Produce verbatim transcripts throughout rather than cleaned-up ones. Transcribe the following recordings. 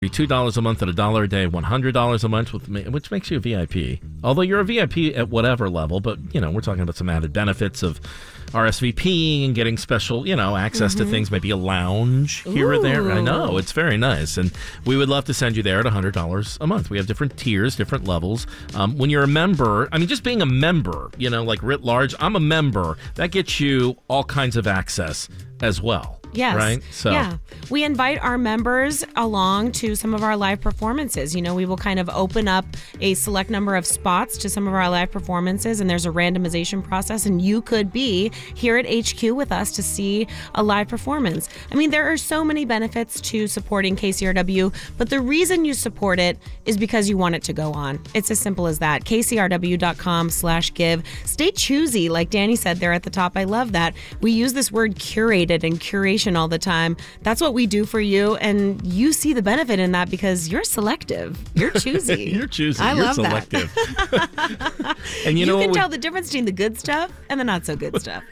two dollars a month at a dollar a day, one hundred dollars a month, with which makes you a V I P. Although you're a V I P at whatever level, but, you know, we're talking about some added benefits of R S V P and getting special, you know, access mm-hmm. to things, maybe a lounge here Ooh. or there. I know, it's very nice. And we would love to send you there at one hundred dollars a month. We have different tiers, different levels. Um, when you're a member, I mean, just being a member, you know, like writ large, I'm a member, that gets you all kinds of access as well. Yes. Right? So. Yeah. We invite our members along to some of our live performances. You know, we will kind of open up a select number of spots to some of our live performances, and there's a randomization process, and you could be here at H Q with us to see a live performance. I mean, there are so many benefits to supporting K C R W, but the reason you support it is because you want it to go on. It's as simple as that. K C R W dot com slash give. Stay choosy, like Danny said there at the top. I love that. We use this word curated and curation all the time. That's what we do for you, and you see the benefit in that because you're selective. You're choosy. You're choosy. I you're love selective. that. And you, you know can we, tell the difference between the good stuff and the not so good stuff.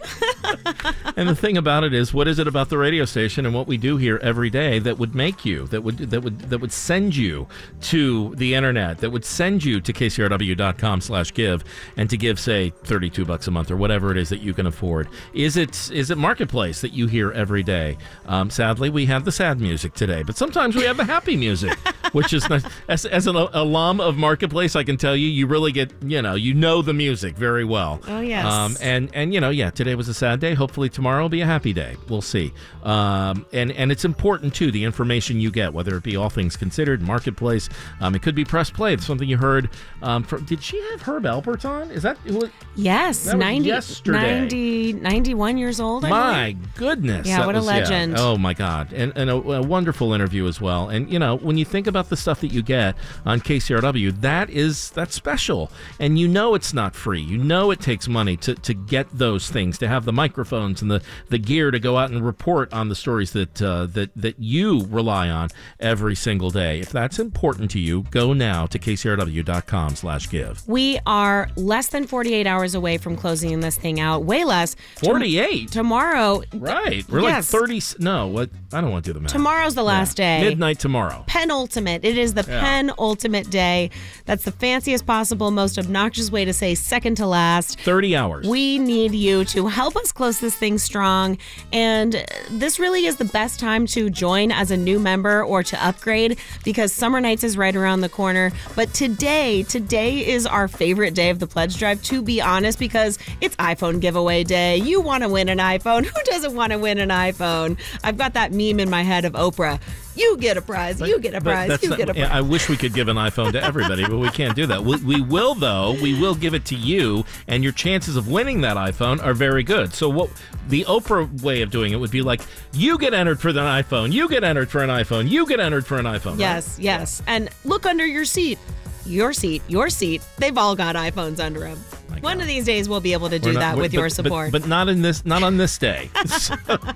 And the thing about it is, what is it about the radio station and what we do here every day that would make you, that would that would that would send you to the internet, that would send you to K C R W dot com slash give and to give, say, thirty-two bucks a month or whatever it is that you can afford? Is it is it Marketplace that you hear every day? Um, sadly, we have the sad music today, but sometimes we have the happy music, which is nice. As, as an alum of Marketplace, I can tell you, you really get, you know, you know the music very well. Oh, yes. Um, and, and, you know, yeah, today was a sad day. Hopefully tomorrow will be a happy day. We'll see. Um, and, and it's important, too, the information you get, whether it be All Things Considered, Marketplace. Um, it could be Press Play. It's something you heard um, from. Did she have Herb Alpert on? Is that who it, Yes. that was ninety, yesterday. ninety, ninety-one years old, I My believe. goodness. Yeah, that what was, a legend. Yeah. Oh, my God. And, and a, a wonderful interview as well. And, you know, when you think about the stuff that you get on K C R W, that is, that's special. And you know it's not free. You know it takes money to, to get those things, to have the microphones and the, the gear to go out and report on the stories that, uh, that, that you rely on every single day. If that's important to you, go now to K C R W dot com slash give. We are less than forty-eight hours away from closing this thing out. Way less. forty-eight? Tom- tomorrow. Right. We're yes. like thirty. No, what? I don't want to do the math. Tomorrow's the last yeah. day. Midnight tomorrow. Penultimate. It is the yeah. penultimate day. That's the fanciest possible, most obnoxious way to say second to last. thirty hours. We need you to help us close this thing strong. And this really is the best time to join as a new member or to upgrade because Summer Nights is right around the corner. But today, today is our favorite day of the pledge drive, to be honest, because it's iPhone giveaway day. You want to win an iPhone. Who doesn't want to win an iPhone? I've got that meme in my head of Oprah. You get a prize. You get a prize. You not, get a prize. I wish we could give an iPhone to everybody, but we can't do that. We, we will, though. We will give it to you, and your chances of winning that iPhone are very good. So what the Oprah way of doing it would be like, you get entered for an iPhone. You get entered for an iPhone. You get entered for an iPhone. Yes, right? yes. And look under your seat. Your seat, your seat. They've all got iPhones under them. One of these days we'll be able to do not, that with but, your support. But, but not in this, not on this day. So,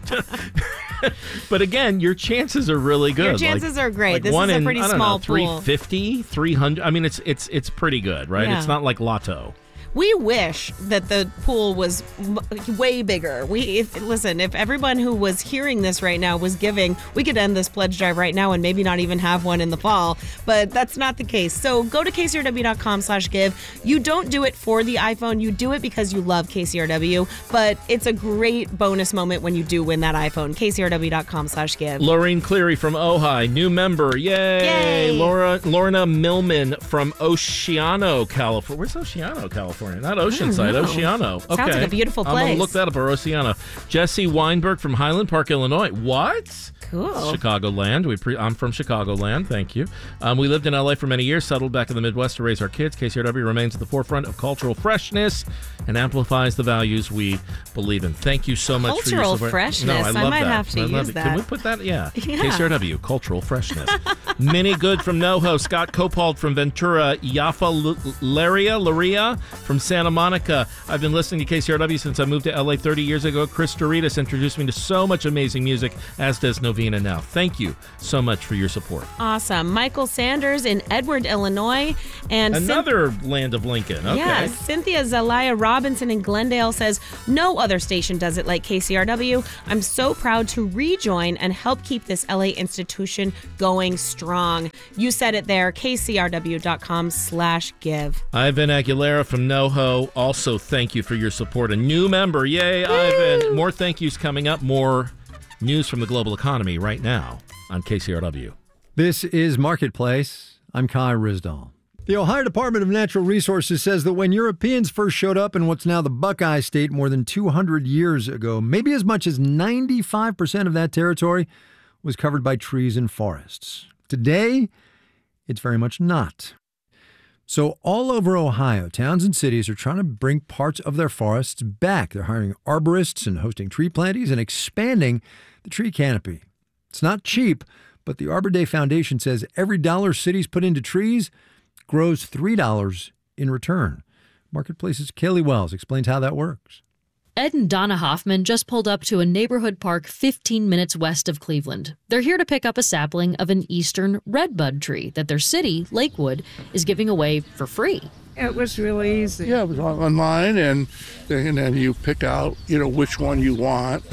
but again, your chances are really good. Your chances like, are great. Like this one is a in, pretty I don't small know, three pool. fifty, three hundred. I mean, it's it's it's pretty good, right? Yeah. It's not like Lotto. We wish that the pool was m- way bigger. We if, listen, if everyone who was hearing this right now was giving, we could end this pledge drive right now and maybe not even have one in the fall. But that's not the case. So go to K C R W dot com slash give. You don't do it for the iPhone. You do it because you love K C R W. But it's a great bonus moment when you do win that iPhone. K C R W dot com slash give. Laureen Cleary from Ojai, new member. Yay! Yay! Laura Lorna Millman from Oceano, California. Where's Oceano, California? Not Oceanside, Oceano. Okay. Sounds like a beautiful place. I'm going to look that up, or Oceano. Jesse Weinberg from Highland Park, Illinois. What? Cool. Chicagoland. We pre- I'm from Chicagoland. Thank you. Um, we lived in L A for many years, settled back in the Midwest to raise our kids. K C R W remains at the forefront of cultural freshness and amplifies the values we believe in. Thank you so much cultural for your support. freshness. No, I, love I might that. have to I love use it. that. Can we put that? Yeah. Yeah. K C R W, cultural freshness. Minnie Good from NoHo. Scott Copald from Ventura. Yafa L- Laria, Laria from Santa Monica. I've been listening to K C R W since I moved to L A thirty years ago. Chris Doritas introduced me to so much amazing music, as does Novena now. Thank you so much for your support. Awesome. Michael Sanders in Edward, Illinois. And Another Cyn- land of Lincoln. Okay. Yeah, Cynthia Zelaya Robinson in Glendale says, no other station does it like K C R W. I'm so proud to rejoin and help keep this L A institution going strong. strong. You said it there, kcrw.com slash give. Ivan Aguilera from NoHo, also thank you for your support. A new member. Yay, Woo! Ivan. More thank yous coming up. More news from the global economy right now on K C R W. This is Marketplace. I'm Kai Rizdal. The Ohio Department of Natural Resources says that when Europeans first showed up in what's now the Buckeye State more than two hundred years ago, maybe as much as ninety-five percent of that territory was covered by trees and forests. Today, it's very much not. So all over Ohio, towns and cities are trying to bring parts of their forests back. They're hiring arborists and hosting tree plantings and expanding the tree canopy. It's not cheap, but the Arbor Day Foundation says every dollar cities put into trees grows three dollars in return. Marketplace's Kaylee Wells explains how that works. Ed and Donna Hoffman just pulled up to a neighborhood park fifteen minutes west of Cleveland. They're here to pick up a sapling of an eastern redbud tree that their city, Lakewood, is giving away for free. It was really easy. Yeah, it was online, and, and then you pick out, you know, which one you want.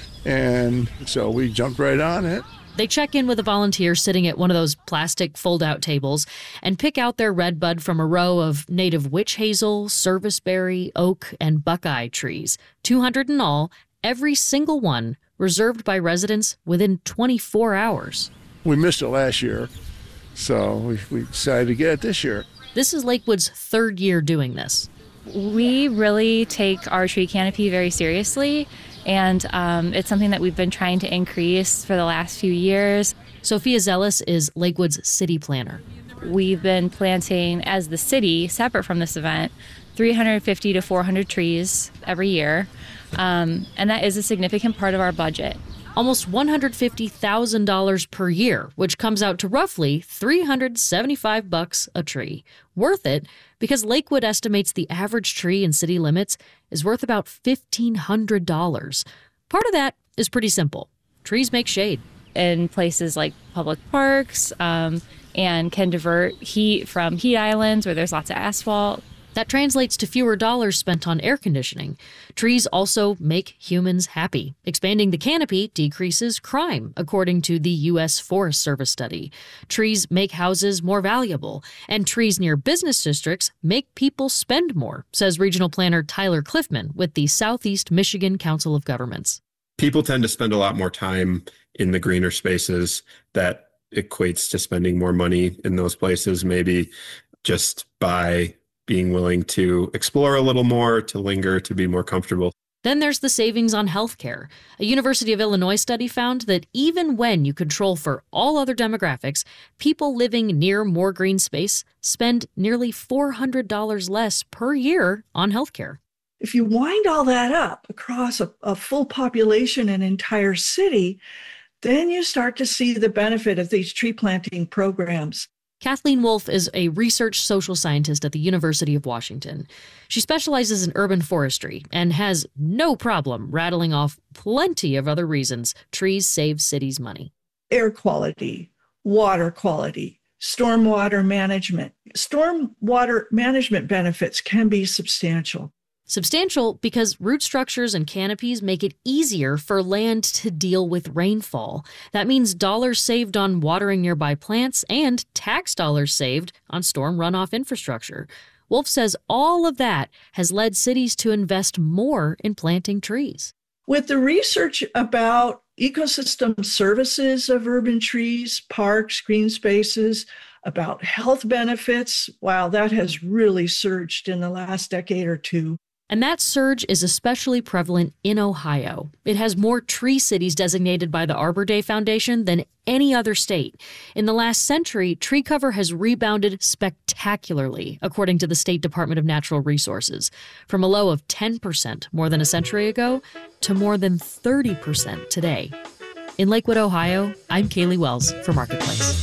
And so we jumped right on it. They check in with a volunteer sitting at one of those plastic fold-out tables and pick out their redbud from a row of native witch hazel, serviceberry, oak, and buckeye trees. two hundred in all, every single one reserved by residents within twenty-four hours. We missed it last year, so we, we decided to get it this year. This is Lakewood's third year doing this. We really take our tree canopy very seriously. And um, it's something that we've been trying to increase for the last few years. Sophia Zealous is Lakewood's city planner. We've been planting, as the city, separate from this event, three hundred fifty to four hundred trees every year. Um, and that is a significant part of our budget. Almost one hundred fifty thousand dollars per year, which comes out to roughly three hundred seventy-five bucks a tree. Worth it because Lakewood estimates the average tree in city limits is worth about fifteen hundred dollars. Part of that is pretty simple. Trees make shade. In places like public parks, um, and can divert heat from heat islands where there's lots of asphalt. That translates to fewer dollars spent on air conditioning. Trees also make humans happy. Expanding the canopy decreases crime, according to the U S Forest Service study. Trees make houses more valuable, and trees near business districts make people spend more, says regional planner Tyler Cliffman with the Southeast Michigan Council of Governments. People tend to spend a lot more time in the greener spaces. That equates to spending more money in those places, maybe just by being willing to explore a little more, to linger, to be more comfortable. Then there's the savings on healthcare. A University of Illinois study found that even when you control for all other demographics, people living near more green space spend nearly four hundred dollars less per year on healthcare. If you wind all that up across a, a full population and entire city, then you start to see the benefit of these tree planting programs. Kathleen Wolf is a research social scientist at the University of Washington. She specializes in urban forestry and has no problem rattling off plenty of other reasons trees save cities money. Air quality, water quality, stormwater management. Stormwater management benefits can be substantial. Substantial because root structures and canopies make it easier for land to deal with rainfall. That means dollars saved on watering nearby plants and tax dollars saved on storm runoff infrastructure. Wolf says all of that has led cities to invest more in planting trees. With the research about ecosystem services of urban trees, parks, green spaces, about health benefits, wow, that has really surged in the last decade or two. And that surge is especially prevalent in Ohio. It has more tree cities designated by the Arbor Day Foundation than any other state. In the last century, tree cover has rebounded spectacularly, according to the State Department of Natural Resources, from a low of ten percent more than a century ago to more than thirty percent today. In Lakewood, Ohio, I'm Kaylee Wells for Marketplace.